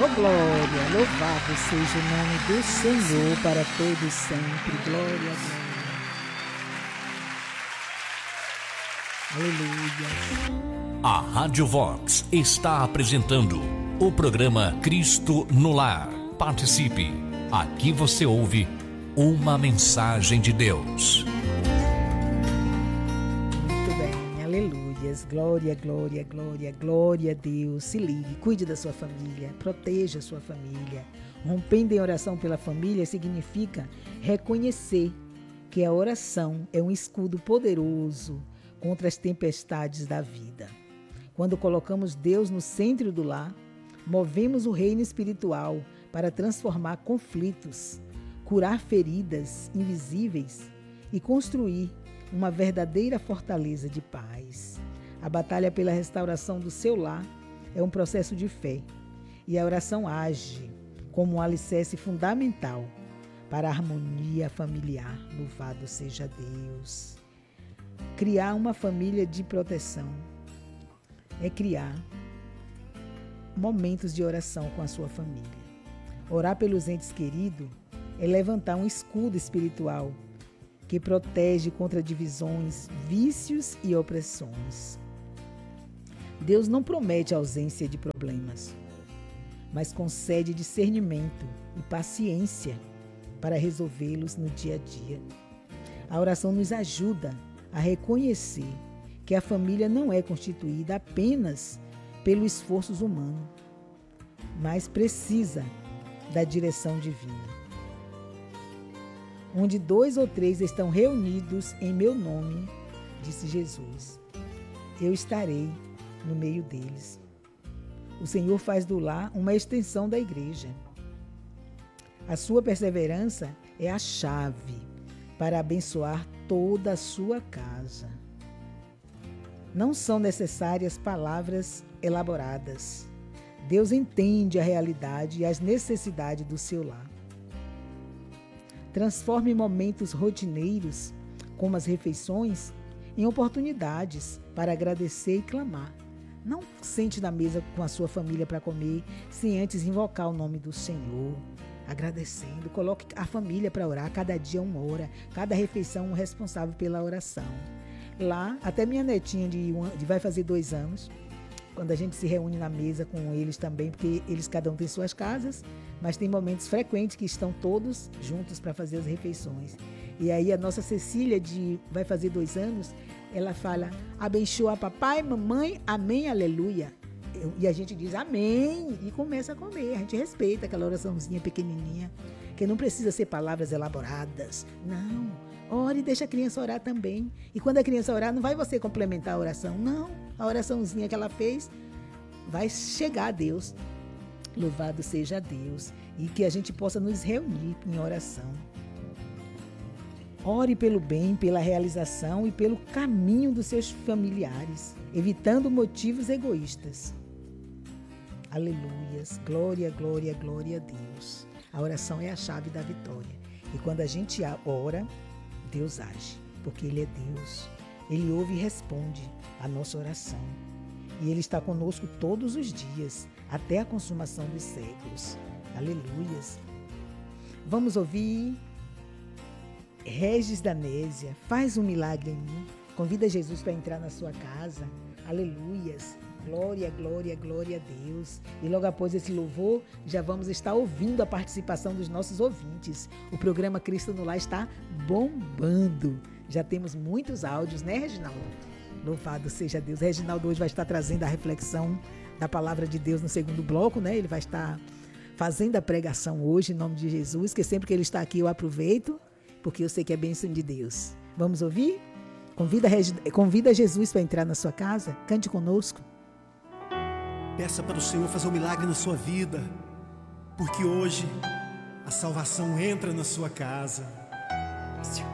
Oh glória, louvado seja o nome do Senhor para todos sempre. Glória, glória. Aleluia. A Rádio Vox está apresentando o programa Cristo no Lar. Participe. Aqui você ouve uma mensagem de Deus. Muito bem, aleluias. Glória, glória, glória, glória a Deus. Se ligue, cuide da sua família, proteja a sua família. Rompendo em oração pela família significa reconhecer que a oração é um escudo poderoso contra as tempestades da vida. Quando colocamos Deus no centro do lar, movemos o reino espiritual para transformar conflitos, curar feridas invisíveis e construir uma verdadeira fortaleza de paz. A batalha pela restauração do seu lar é um processo de fé e a oração age como um alicerce fundamental para a harmonia familiar. Louvado seja Deus. Criar uma família de proteção é criar momentos de oração com a sua família. Orar pelos entes queridos é levantar um escudo espiritual que protege contra divisões, vícios e opressões. Deus não promete a ausência de problemas, mas concede discernimento e paciência para resolvê-los no dia a dia. A oração nos ajuda a reconhecer que a família não é constituída apenas pelos esforços humanos, mas precisa da direção divina. Onde 2 ou 3 estão reunidos em meu nome, disse Jesus, eu estarei no meio deles. O Senhor faz do lar uma extensão da igreja. A sua perseverança é a chave para abençoar toda a sua casa. Não são necessárias palavras elaboradas. Deus entende a realidade e as necessidades do seu lar. Transforme momentos rotineiros, como as refeições, em oportunidades para agradecer e clamar. Não sente na mesa com a sua família para comer sem antes invocar o nome do Senhor, agradecendo. Coloque a família para orar, cada dia 1 hora, cada refeição um responsável pela oração. Lá, até minha netinha vai fazer 2 anos, quando a gente se reúne na mesa com eles também, porque eles cada um tem suas casas, mas tem momentos frequentes que estão todos juntos para fazer as refeições. E aí a nossa Cecília, vai fazer 2 anos, ela fala, abençoa papai, mamãe, amém, aleluia. E a gente diz amém e começa a comer. A gente respeita aquela oraçãozinha pequenininha, que não precisa ser palavras elaboradas. Não, ore e deixa a criança orar também. E quando a criança orar, não vai você complementar a oração. Não, a oraçãozinha que ela fez vai chegar a Deus. Louvado seja Deus. E que a gente possa nos reunir em oração. Ore pelo bem, pela realização e pelo caminho dos seus familiares, evitando motivos egoístas. Aleluias, glória, glória, glória a Deus. A oração é a chave da vitória. E quando a gente ora, Deus age, porque Ele é Deus. Ele ouve e responde a nossa oração. E Ele está conosco todos os dias, até a consumação dos séculos. Aleluias. Vamos ouvir Regis Danésia, faz um milagre em mim. Convida Jesus para entrar na sua casa. Aleluias. Glória, glória, glória a Deus. E logo após esse louvor, já vamos estar ouvindo a participação dos nossos ouvintes. O programa Cristo no Lar está bombando. Já temos muitos áudios, né, Reginaldo? Louvado seja Deus. Reginaldo hoje vai estar trazendo a reflexão da palavra de Deus no segundo bloco, né? Ele vai estar fazendo a pregação hoje, em nome de Jesus, que sempre que ele está aqui eu aproveito, porque eu sei que é bênção de Deus. Vamos ouvir? Convida Jesus para entrar na sua casa. Cante conosco. Peça para o Senhor fazer um milagre na sua vida, porque hoje a salvação entra na sua casa. Senhor.